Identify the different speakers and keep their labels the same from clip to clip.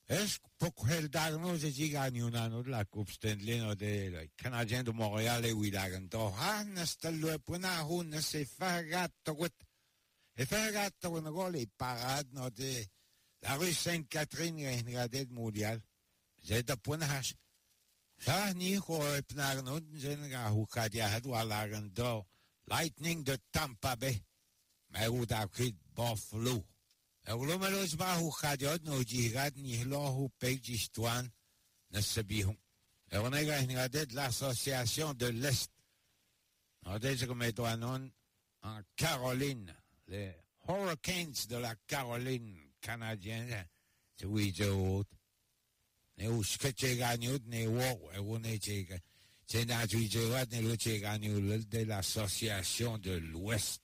Speaker 1: Est-ce que pour quel d'argent j'ai gagné une année de la Coupe Stanley des Canadiens de Montréal et Willaganto? Ah, n'est-ce le point à où ne s'est fait gâteau? Et fait gâteau, on a les parades de la rue Sainte-Catherine et une radette mondiale. J'ai de point à ça, ni quoi, pnarno, j'ai un gars où Kadia had Willaganto. Lightning de Tampa Bay. Mais où t'as pris Buffalo? Eulomaloz bahu khadiot no jihad ni lahu pejistwan nasabihum. Eronega hingadet l'association de l'Est. Nodez comme étoinon en Caroline. Les Hurricanes de la Caroline canadienne. C'est oui, c'est autre. Ne ou sketche gagnot ne wo. Eune chega. C'est natuijevat ne lo chegagnot de l'association de l'Ouest.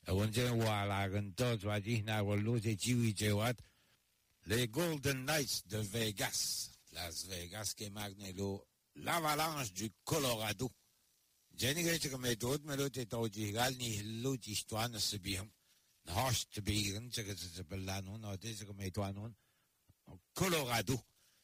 Speaker 1: Les Golden Knights de Vegas, Las Vegas qui magnelo, l'avalanche du Colorado. Jenny Gretchen comme d'autres, mais l'autre est au Gigal, ni l'autre histoire ne se bien. N'host bien, c'est que c'est pas non, c'est comme étoile non. Colorado.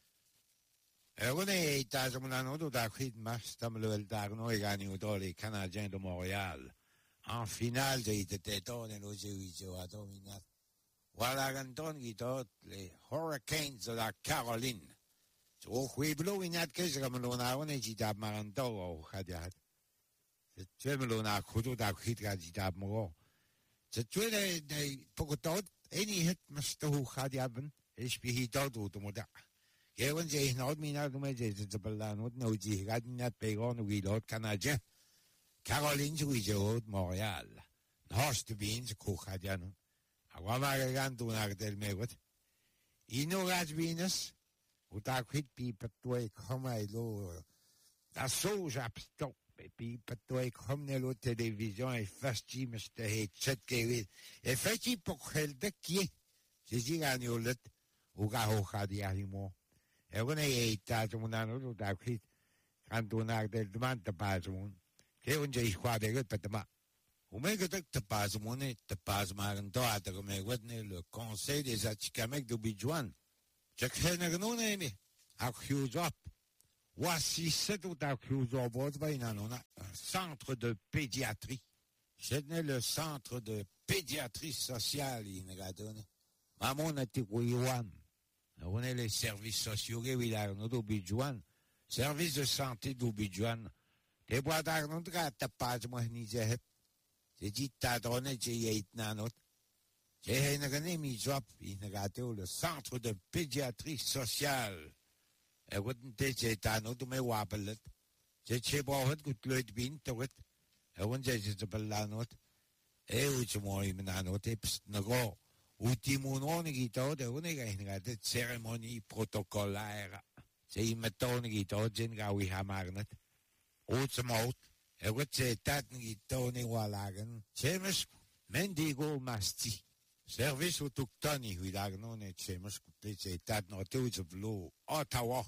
Speaker 1: On est à mon anneau d'accueil de match, comme le Darno et gagné dans les Canadiens de Montréal. En finale, j'ai été étonné, j'ai eu à dominat. Voilà, Anton, qui tot les Hurricanes de la Caroline. Au Huiblo, il n'y a que ce que l'on a, on est dit à Maranto, au Khadiat. C'est tu me l'on a couteau d'acquit, quand dit à moi. C'est tu les, pour tout, any hit, Mr. Khadiaben, et je puis tout automoda. Et on j'ai une autre minute, mais j'ai dit, c'est là, nous, nous, dit, Radinat Pégon, ou l'autre Canadien. Caroline Jouijo de Montréal. N'host bien, c'est Khadiano. Awamagan dunar del megot. Inogat Venus, ou t'as quitté, puis peut-être comme la sauge à stop, et puis peut-être comme la télévision, et fasti, mais c'était etc. Et fasti pour quel de qui? C'est dit gagnolet, ou gaho Khadiano. Et on est à mon anneau, ou t'as quitté, quand dunar del demande de base, que on j'ai quoi de good patama. Ou même que te passe monnaie, te passe maranto à te comme le conseil des Atikamekw de Bidjouan. Je crée non aimé. Accuse up. Voici c'est tout accuse au bord un centre de pédiatrie. C'est le centre de pédiatrie sociale, il n'a donné. Maman a été ouiouan. On est les services sociaux, il a un Bidjouan. Service de santé d'Obidjouan. Te bois d'argent, t'as pas de moi, ni j'ai. J'ai dit, t'as donné, j'ai été nanot. J'ai une mise up, il a le centre de pédiatrie sociale. Et vous n'êtes pas nanot, mais wabelet. J'ai beau, good le bin, to it. Et vous n'êtes pas nanot. Et où tu m'as eu nanot, et pst, nago. Où tu m'as eu guitare, et on a une cérémonie protocolaire. C'est une méthode guitare, j'ai une gawi hamarnet. Ootsemout, en wat ze tatni toni walagen, chemes mendigo masti. Service autochtone, wilagen ne chemes, ze tat no toetsevlo, Ottawa.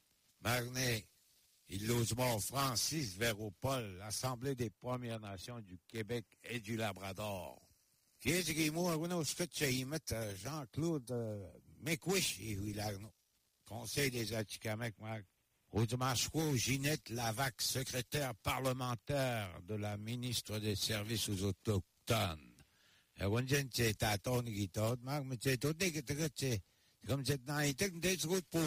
Speaker 1: Marne, il logement Francis Véropol, l'Assemblée des Premières Nations du Québec et du Labrador. Qui est ce qui m'a dit, ce que tu as Jean-Claude McWish, wilagen, Conseil des Atikamekw, Oudmasco Ginette Lavac, secrétaire parlementaire de la ministre des Services aux Autochtones. Et on dit que c'est à ton guitare, mais c'est tout que c'est comme c'est dans les techniques de pour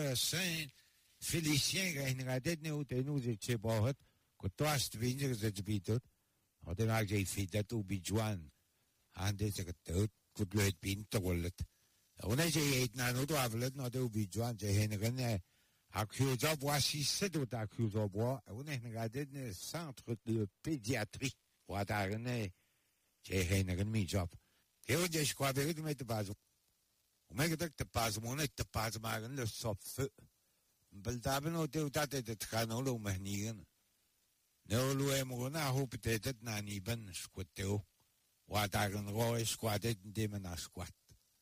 Speaker 1: Saint-Félicien, qui est une tête, nous, c'est pas que toi, c'est tout. On dit que j'ai fait de tout, Bidjouan. On dit que tout le bin, tout le on a j'ai été dans notre avenue, notre Bidjouan, j'ai une accuse au bois, si c'est tout accuse au bois, on a regardé le centre de pédiatrie. Ou à t'arrêter, j'ai un job. Et on dit, je crois, que tu mets pas. On met que tu passes, on est pas mal le sop-feu. Beltaben au théâtre de Tranolo, Manigan. No louem, on a hope peut-être nani ben squatteo. Ou à t'arrêter, squatté, démena squat.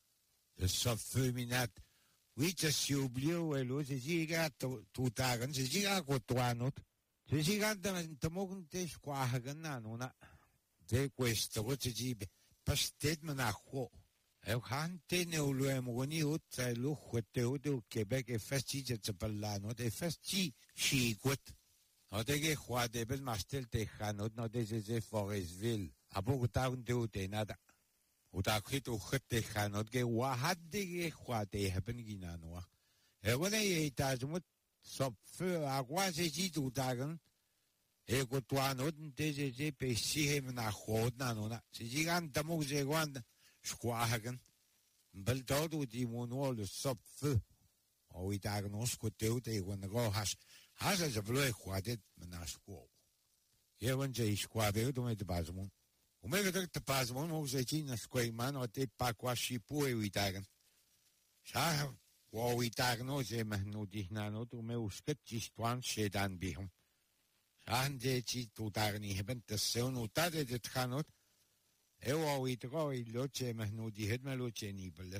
Speaker 1: Le sop-feu minat. Oui, je suis oublié, là, c'est giga tout à l'heure, c'est giga quotuano. C'est giga de mogunte, je crois, à Gananona. De questo, c'est giga, pas tête menacho. Hante au loin moni out sai lu khwete au Québec et festi je tsapalla no de festi chi kwet. No de ge khwa de ben mastel te khanot no de ze Forestville. Abo taun de ut nada. Uta khit u khte khanot ge wahad de ge khwa de haben ginano. Wona ye tajmut sop feu agwa se ji tu dagan. E ko tuanot de ze pe si hem na khod na no na. Si gan tamu ze gwan Squahagen, Beldodo di Monol, sub feu, or we diagnose could do they when the girl has as a blue quadet menasquo. Here when Jay Squabel to make the Basmon. Omega took the Basmon, who's a genius square man or take Paquashi Pue we diagon. Shah, while we diagnose him, no dignano to me sketchy one shade and be him. Shan de cheat to Dagny hebben the son who tatted it cannot. Ewa we to go, Loche Mahno, the headmeloche ni bullet.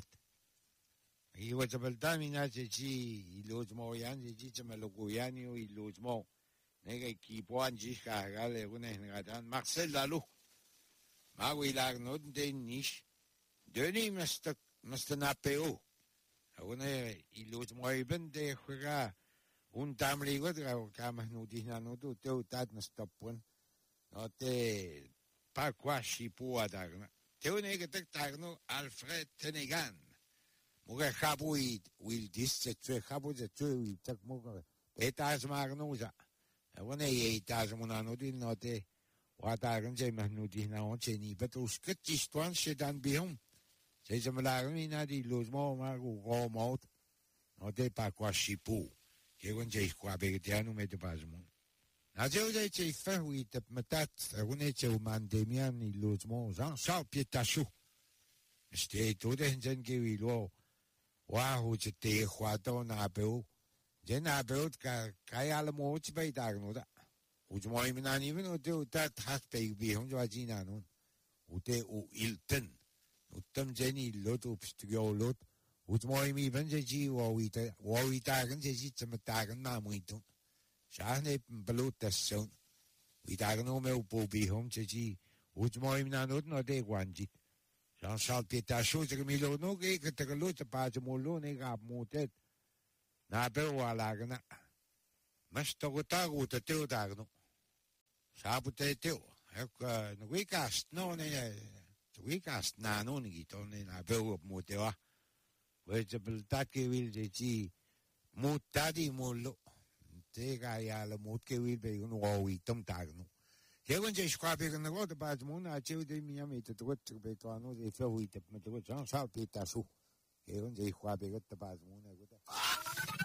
Speaker 1: He was a Beltamina, he loads more yan, the Gichamelogoyani, he loads more. Nega keep one Jishka, Gale, Marcel Lalou. Maui lag not de niche. Denny Mr. Napeo. I want he loads more even de Huga. Tamli got Kamahno Dinano to that must stop one. Not the Paquashi Puadagna. Teonega Tagno, Alfred Tenegan. Muga Habuid will this the Habu the two we took Muga. Etas Magnosa. I want a 8,000 Monanodi, not a what I can say Mahnudi now on Cheney, but to sketch one shit and be home. Says a Malagamina, he lose more Mago, go mouth, not a Paquashi Poo. He went Jay Quabetiano made the Basmon. Na zeu de ce fe uite metat une ce mandemian I los mo Jean Charles Pietachu. Ste todo hen ge wi lo wa hu ce te khwato na beu. Je na beu ka al mo ci bai da no da. U mo mi na ni no de ta ta pe bi hon jo ji na no. U te u ilten. U tam je ni lo to pstgo lot. U mo mi ben je ji wa wi ta gen je ji ce meta gen na mo itu. Shahne Balutason. We diagonal mel Bobby home to G. Would more him not no day one jit. Jean Charles Pietachu, the Milo no gay could take a look at Pajamolone got moted. Na Bewa Lagana. Master Gotago to Teo Dagno. Sabute Teo. The weekast, no, the weekast, Nanoni, only a bill of Motea. Where's the Beltaki will the G. Mutadi Molo. Tega la motke will be un wowi tum tagno. Kevin J. Squabbing in the water by the moon, I tell them Miami to do it to be to know they fell with the Jean Charles Pietachu. Kevin J. Squabbing at the Basmoon.